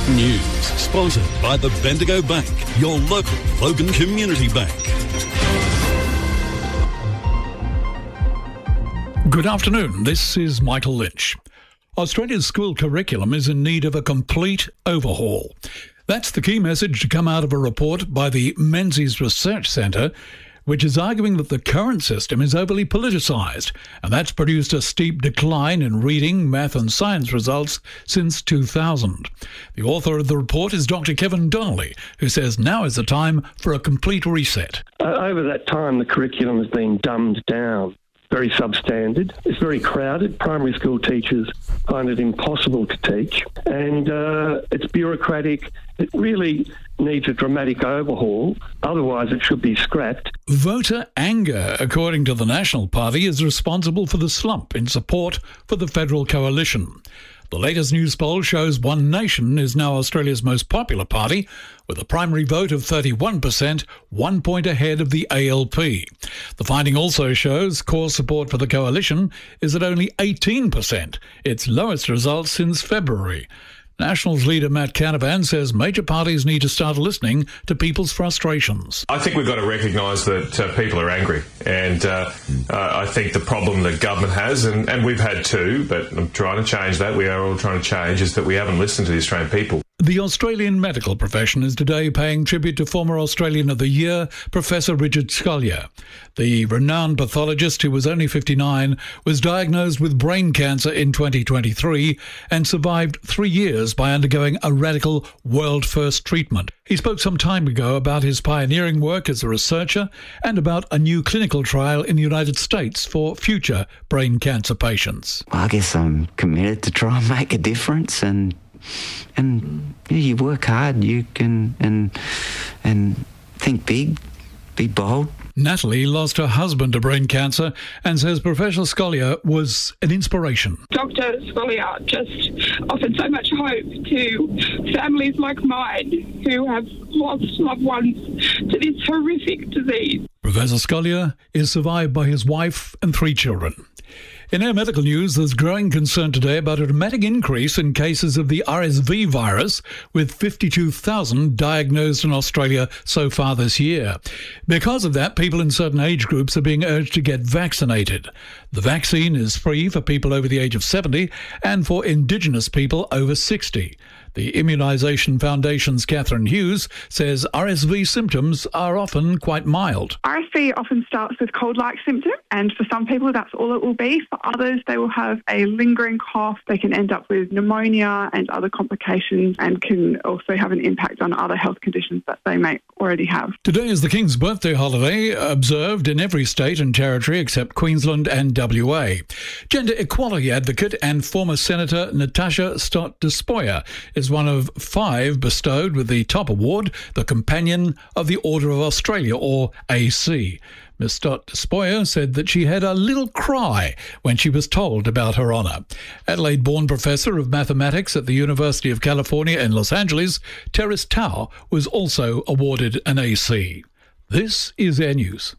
News sponsored by the Bendigo Bank, your local Logan Community Bank. Good afternoon, this is Michael Lynch. Australia's school curriculum is in need of a complete overhaul. That's the key message to come out of a report by the Menzies Research Centre, which is arguing that the current system is overly politicised, and that's produced a steep decline in reading, math and science results since 2000. The author of the report is Dr. Kevin Donnelly, who says now is the time for a complete reset. Over that time, the curriculum has been dumbed down. Very substandard. It's very crowded. Primary school teachers find it impossible to teach, and it's bureaucratic. It really needs a dramatic overhaul. Otherwise, it should be scrapped. Voter anger, according to the National Party, is responsible for the slump in support for the federal coalition. The latest news poll shows One Nation is now Australia's most popular party, with a primary vote of 31%, 1 point ahead of the ALP. The finding also shows core support for the coalition is at only 18%, its lowest result since February. Nationals leader Matt Canavan says major parties need to start listening to people's frustrations. I think we've got to recognise that people are angry, and I think the problem that government has, and we've had too, but I'm trying to change that, we are all trying to change, is that we haven't listened to the Australian people. The Australian medical profession is today paying tribute to former Australian of the Year, Professor Richard Scolyer. The renowned pathologist, who was only 59, was diagnosed with brain cancer in 2023 and survived 3 years by undergoing a radical world-first treatment. He spoke some time ago about his pioneering work as a researcher and about a new clinical trial in the United States for future brain cancer patients. Well, I guess I'm committed to try and make a difference, and you work hard, you can and think big, be bold. Natalie lost her husband to brain cancer and says Professor Scolyer was an inspiration. Dr. Scolyer just offered so much hope to families like mine who have lost loved ones to this horrific disease. Professor Scolyer is survived by his wife and 3 children. In our medical news, there's growing concern today about a dramatic increase in cases of the RSV virus, with 52,000 diagnosed in Australia so far this year. Because of that, people in certain age groups are being urged to get vaccinated. The vaccine is free for people over the age of 70 and for Indigenous people over 60. The Immunisation Foundation's Catherine Hughes says RSV symptoms are often quite mild. RSV often starts with cold-like symptoms, and for some people that's all it will be. For others, they will have a lingering cough. They can end up with pneumonia and other complications, and can also have an impact on other health conditions that they may already have. Today is the King's birthday holiday, observed in every state and territory except Queensland and WA. Gender equality advocate and former Senator Natasha Stott-Despoja is one of 5 bestowed with the top award, the Companion of the Order of Australia, or AC. Ms. Stott-Despoja said that she had a little cry when she was told about her honour. Adelaide-born professor of mathematics at the University of California in Los Angeles, Terrace Tao, was also awarded an AC. This is Air News.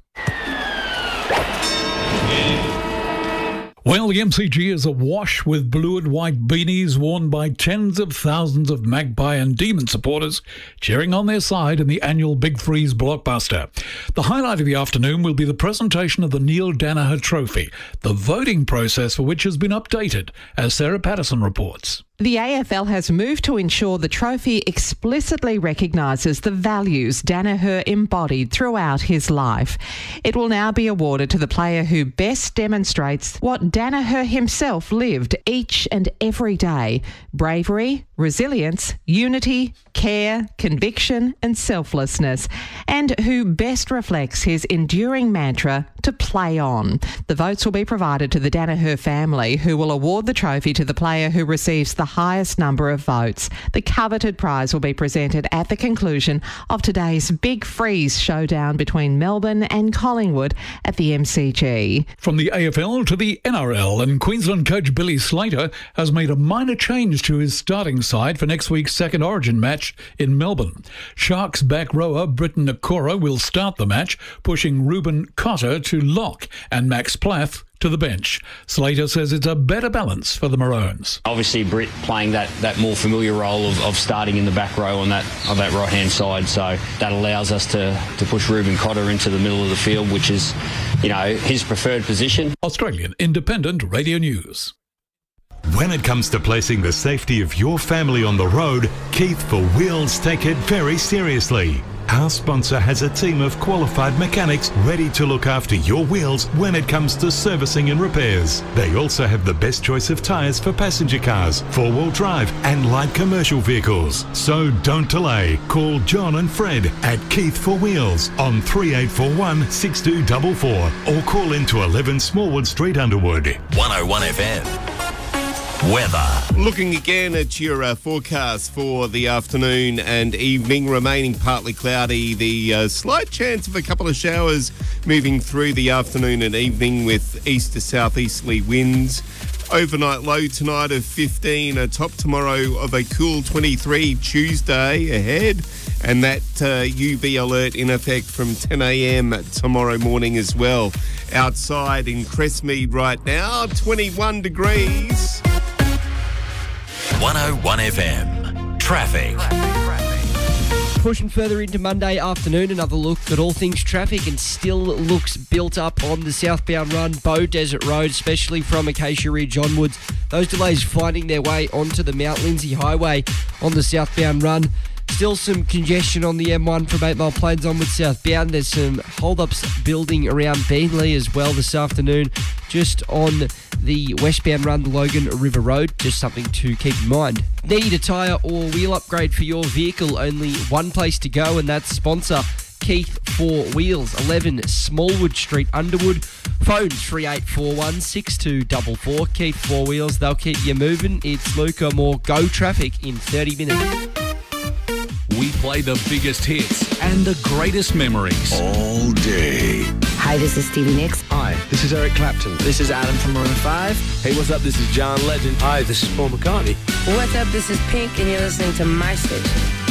Well, the MCG is awash with blue and white beanies worn by tens of thousands of Magpie and Demon supporters cheering on their side in the annual Big Freeze blockbuster. The highlight of the afternoon will be the presentation of the Neil Danaher Trophy, the voting process for which has been updated, as Sarah Patterson reports. The AFL has moved to ensure the trophy explicitly recognises the values Danaher embodied throughout his life. It will now be awarded to the player who best demonstrates what Danaher himself lived each and every day: bravery, resilience, unity, care, conviction and selflessness, and who best reflects his enduring mantra to play on. The votes will be provided to the Danaher family, who will award the trophy to the player who receives the highest number of votes. The coveted prize will be presented at the conclusion of today's Big Freeze showdown between Melbourne and Collingwood at the MCG. From the AFL to the NRL, and Queensland coach Billy Slater has made a minor change to his starting side for next week's second Origin match in Melbourne. Sharks back rower Britton Nakora will start the match, pushing Ruben Cotter to lock and Max Plath to the bench. Slater says it's a better balance for the Maroons. Obviously, Britt playing that more familiar role of starting in the back row on that right-hand side, so that allows us to push Reuben Cotter into the middle of the field, which is, his preferred position. Australian Independent Radio News. When it comes to placing the safety of your family on the road, Keith for Wheels take it very seriously. Our sponsor has a team of qualified mechanics ready to look after your wheels when it comes to servicing and repairs. They also have the best choice of tyres for passenger cars, four-wheel drive and light commercial vehicles. So don't delay. Call John and Fred at Keith for Wheels on 3841 6244 or call into 11 Smallwood Street, Underwood. 101 FM. Weather. Looking again at your forecast for the afternoon and evening, remaining partly cloudy. The slight chance of a couple of showers moving through the afternoon and evening with east to southeasterly winds. Overnight low tonight of 15, a top tomorrow of a cool 23, Tuesday ahead. And that UV alert in effect from 10 a.m. tomorrow morning as well. Outside in Crestmead right now, 21 degrees. 101 FM. Traffic. Pushing further into Monday afternoon, another look at all things traffic, and still looks built up on the southbound run, Bow Desert Road, especially from Acacia Ridge onwards. Those delays finding their way onto the Mount Lindsay Highway on the southbound run. Still some congestion on the M1 from 8 Mile Plains onwards southbound. There's some hold-ups building around Beenleigh as well this afternoon, just on the westbound run, the Logan River Road. Just something to keep in mind. Need a tyre or wheel upgrade for your vehicle? Only one place to go, and that's sponsor Keith for Wheels, 11 Smallwood Street, Underwood. Phone 3841 6244. Keith for Wheels, they'll keep you moving. It's Luca Moore Go Traffic in 30 minutes. We play the biggest hits and the greatest memories all day. Hi, this is Stevie Nicks. Hi, this is Eric Clapton. This is Adam from Maroon 5. Hey, what's up? This is John Legend. Hi, this is Paul McCartney. What's up? This is Pink, and you're listening to My Station.